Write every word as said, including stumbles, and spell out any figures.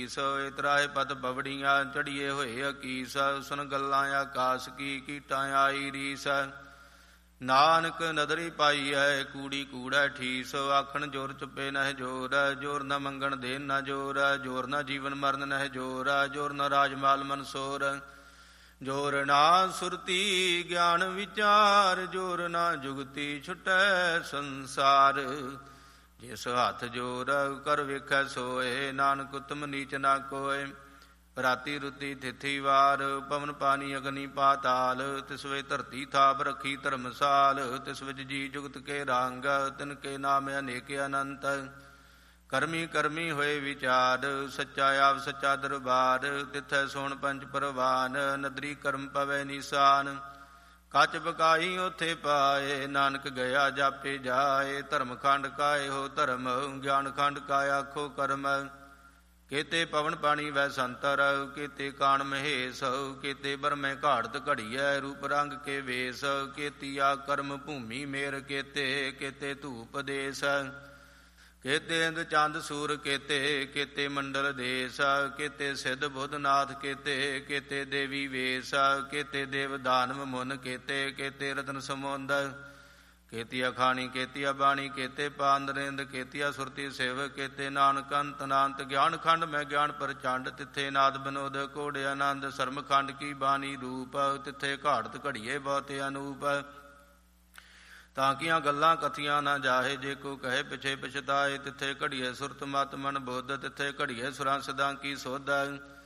ਸੋ ਇਤਰਾਏ ਪਤ ਬਵੜੀਆਂ ਚੜੀਏ ਹੋਏ ਅਕੀਸ। ਸੁਨ ਗੱਲਾਂ ਆਕਾਸ ਕੀ ਕੀਟਾਂ ਆਈ ਰੀਸ। ਨਾਨਕ ਨਦਰੀ ਪਾਈ ਹੈ ਕੂੜੀ ਕੂੜਾ ਠੀਸ। ਆਖਣ ਜੋਰ ਚੁੱਪੇ ਨਹਿ ਜੋਰ, ਜੋਰ ਨ ਮੰਗਣ ਦੇਨ ਨ ਜੋਰ। ਜੋਰ ਨ ਜੀਵਨ ਮਰਨ ਨਹਿ ਜੋਰ, ਜੋਰ ਨ ਰਾਜਮਾਲ ਮਨਸੋਰ। ਜੋਰ ਨਾ ਸੁਰਤੀ ਗਿਆਨ ਵਿਚਾਰ, ਜੋਰ ਨਾ ਜੁਗਤੀ ਛੁਟੈ ਸੰਸਾਰ। ਜਿਸ ਹੱਥ ਜੋਰ ਕਰ ਵੇਖੈ ਸੋਏ, ਨਾਨਕ ਉਤਮ ਨੀਚ ਨਾ ਕੋਏ। ਰਾਤੀ ਰੁਤੀ ਥਿਥੀ ਵਾਰ, ਪਵਨ ਪਾਣੀ ਅਗਨੀ ਪਾਤਾਲ। ਤਿਸ ਵੇ ਧਰਤੀ ਥਾਪ ਰੱਖੀ ਧਰਮਸਾਲ। ਤਿਸ ਵਿੱਚ ਜੀ ਜੁਗਤ ਕੇ ਰੰਗ, ਤਿਨ ਕੇ ਨਾਮ ਅਨੇਕ ਅਨੰਤ। ਕਰਮੀ ਕਰਮੀ ਹੋਏ ਵਿਚਾਰ, ਸੱਚਾ ਆਪ ਸੱਚਾ ਦਰਬਾਰ। ਤਿਥੈ ਸੋਣ ਪੰਚ ਪਰਵਾਨ, ਨਦਰੀ ਕਰਮ ਪਵੈ ਨਿਸ਼ਾਨ। ਕੱਚ ਬਕਾਈ ਉਥੇ ਪਾਏ, ਨਾਨਕ ਗਿਆ ਜਾਪੇ ਜਾਏ। ਧਰਮ ਖੰਡ ਕਾਏ ਹੋ ਧਰਮ, ਗਿਆਨ ਖੰਡ ਕਾ ਆਖੋ ਕਰਮ। ਕੇਤੇ ਪਵਨ ਪਾਣੀ ਵੈ ਸੰਤਰ, ਕੇਤੇ ਕਾਣ ਮਹੇਸ਼। ਕੇਤੇ ਬਰਮੈ ਘਾੜਤ ਘੜੀਐ, ਰੂਪ ਰੰਗ ਕੇ ਵੇਸ। ਕੇਤੀ ਆ ਕਰਮ ਭੂਮੀ ਮੇਰ, ਕੇਤੇ ਕੇਤੇ ਧੂਪ ਦੇਸ। ਕੇਤੇ ਇੰਦ ਚੰਦ ਸੂਰ, ਕੇਤੇ ਕੇਤੇ ਮੰਡਲ ਦੇਸ। ਕੇਤੇ ਸਿੱਧ ਬੁੱਧ ਨਾਥ, ਕੇਤੇ ਕੇਤੇ ਦੇਵੀ ਵੇਸ। ਕੇਤੇ ਦੇਵ ਦਾਨਵ ਮੁਨ, ਕੇਤੇ ਕੇਤੇ ਰਤਨ ਸਮੁੰਦ। ਕੇਤੀਆ ਖਾਣੀ ਕੇਤੀਆ ਬਾਣੀ, ਕੇਤੇ ਪਾਂਦਰਿੰਦ। ਕੇਤੀਆ ਸੁਰਤੀ ਸਿਵ, ਕੇਤੇ ਨਾਨਕ ਅੰਤ ਅਨੰਤ। ਗਿਆਨ ਖੰਡ ਮੈਂ ਗਿਆਨ ਪ੍ਰਚੰਡ, ਤਿੱਥੇ ਨਾਦ ਬਨੋਦ ਕੋੜ ਆਨੰਦ। ਸਰਮ ਖੰਡ ਕੀ ਬਾਣੀ ਰੂਪ, ਤਿੱਥੇ ਘਾੜਤ ਘੜੀਏ ਬਹੁਤ ਅਨੂਪ। ਤਾਂ ਕੀਆਂ ਗੱਲਾਂ ਕਥੀਆਂ ਨਾ ਜਾਹੇ, ਜੇ ਕੋ ਕਹੇ ਪਿਛੇ ਪਛਤਾਏ। ਤਿੱਥੇ ਘੜੀਏ ਸੁਰਤ ਮਤ ਮਨ ਬੁੱਧ, ਤਿੱਥੇ ਘੜੀਏ ਸੁਰਾਂ ਸਿਦਾਂ ਕੀ ਸੋਧ।